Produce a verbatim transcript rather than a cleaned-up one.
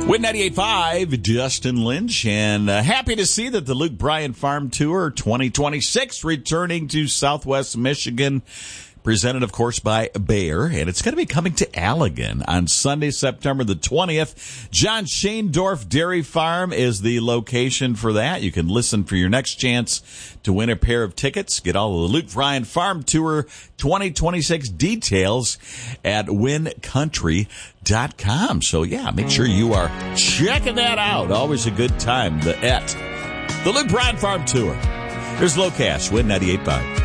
With ninety-eight point five, Justin Lynch, and uh, happy to see that the Luke Bryan Farm Tour twenty twenty-six returning to Southwest Michigan, presented, of course, by Bayer, and it's going to be coming to Allegan on Sunday, September the twentieth. John Shaendorf Dairy Farm is the location for that. You can listen for your next chance to win a pair of tickets. Get all of the Luke Bryan Farm Tour twenty twenty-six details at win country dot com. So, yeah, make sure you are checking that out. Always a good time. The at the Luke Bryan Farm Tour. There's Locast, Win ninety-eight point five.